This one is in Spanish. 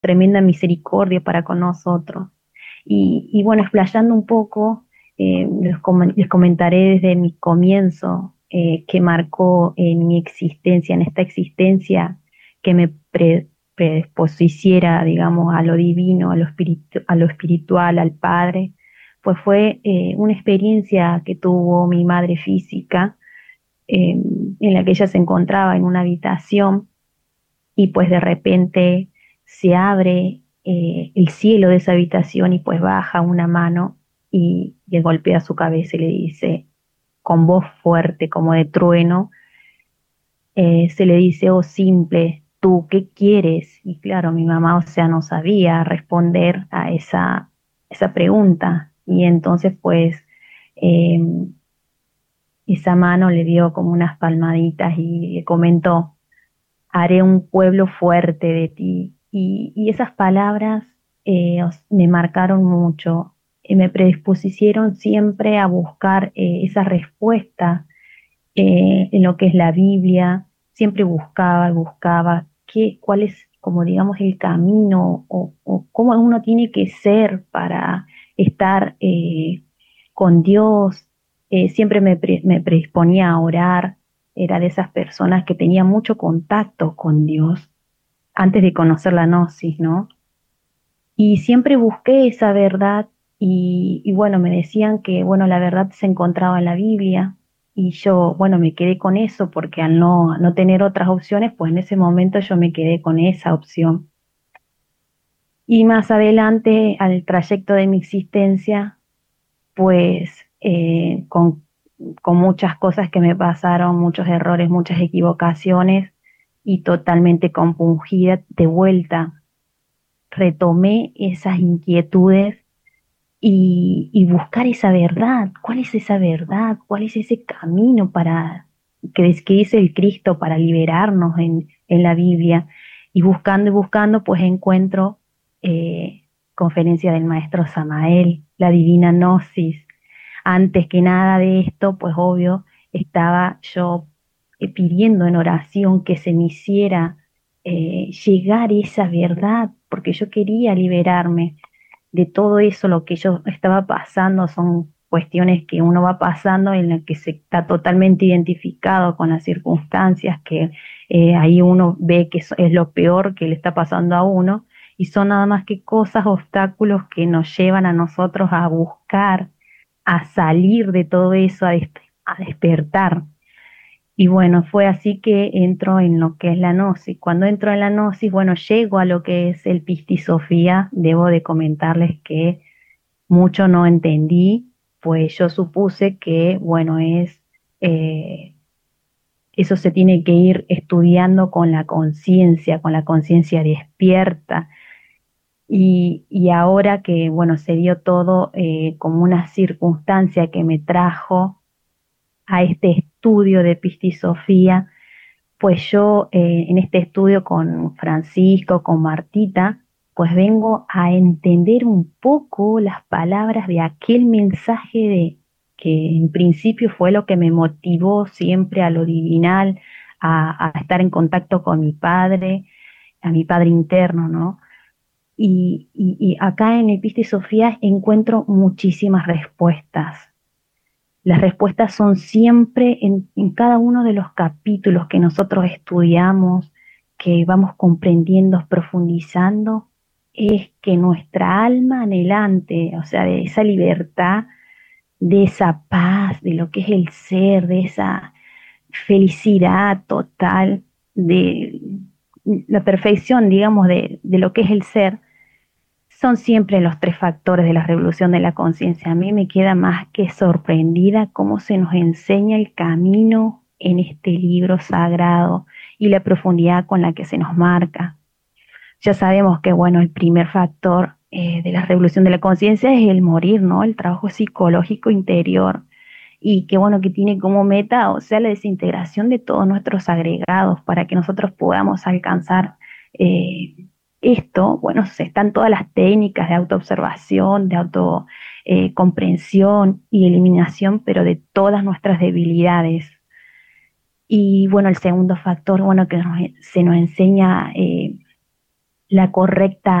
tremenda misericordia para con nosotros. Y bueno, explayando un poco, les comentaré desde mi comienzo, que marcó en mi existencia, en esta existencia, que me predispusiera, digamos, a lo divino, a lo espiritual, al Padre, pues fue una experiencia que tuvo mi madre física, en la que ella se encontraba en una habitación y pues de repente se abre el cielo de esa habitación y pues baja una mano y golpea su cabeza y le dice con voz fuerte como de trueno, se le dice: oh simple, ¿tú qué quieres? Y claro, mi mamá, o sea, no sabía responder a esa pregunta. Y entonces pues eh, esa mano le dio como unas palmaditas y le comentó: haré un pueblo fuerte de ti. Y esas palabras me marcaron mucho, me predispusieron siempre a buscar esa respuesta en lo que es la Biblia. Siempre buscaba cuál es, como digamos, el camino o cómo uno tiene que ser para estar con Dios. Siempre me predisponía a orar. Era de esas personas que tenía mucho contacto con Dios antes de conocer la gnosis, ¿no? Y siempre busqué esa verdad y bueno, me decían que, bueno, la verdad se encontraba en la Biblia y yo, bueno, me quedé con eso porque al no tener otras opciones, pues en ese momento yo me quedé con esa opción. Y más adelante, al trayecto de mi existencia, pues con muchas cosas que me pasaron, muchos errores, muchas equivocaciones y totalmente compungida, de vuelta retomé esas inquietudes y buscar esa verdad. ¿Cuál es esa verdad? ¿Cuál es ese camino que dice el Cristo para liberarnos en la Biblia? Y buscando, pues encuentro conferencia del maestro Samael, la Divina Gnosis. Antes que nada de esto, pues obvio, estaba yo pidiendo en oración que se me hiciera llegar esa verdad, porque yo quería liberarme de todo eso. Lo que yo estaba pasando son cuestiones que uno va pasando en las que se está totalmente identificado con las circunstancias, que ahí uno ve que es lo peor que le está pasando a uno, y son nada más que cosas, obstáculos que nos llevan a nosotros a buscar, a salir de todo eso, a despertar. Y bueno, fue así que entro en lo que es la gnosis. Cuando entro en la gnosis, bueno, llego a lo que es el Pistisofía. Debo de comentarles que mucho no entendí, pues yo supuse que, bueno, eso se tiene que ir estudiando con la conciencia despierta. Y ahora que, bueno, se dio todo como una circunstancia que me trajo a este estudio de Pistisofía, pues yo en este estudio con Francisco, con Martita, pues vengo a entender un poco las palabras de aquel mensaje de que en principio fue lo que me motivó siempre a lo divinal, a estar en contacto con mi padre, a mi padre interno, ¿no? Y acá en Episte Sofía encuentro muchísimas respuestas. Las respuestas son siempre en cada uno de los capítulos que nosotros estudiamos, que vamos comprendiendo, profundizando, es que nuestra alma anhelante, o sea, de esa libertad, de esa paz, de lo que es el ser, de esa felicidad total, de la perfección, digamos, de lo que es el ser, son siempre los tres factores de la revolución de la conciencia. A mí me queda más que sorprendida cómo se nos enseña el camino en este libro sagrado y la profundidad con la que se nos marca. Ya sabemos que, bueno, el primer factor de la revolución de la conciencia es el morir, ¿no? El trabajo psicológico interior. Y que, bueno, que tiene como meta, o sea, la desintegración de todos nuestros agregados para que nosotros podamos alcanzar eh, esto. Bueno, están todas las técnicas de autoobservación, de autocomprensión y eliminación, pero de todas nuestras debilidades. Y bueno, el segundo factor, bueno, se nos enseña la correcta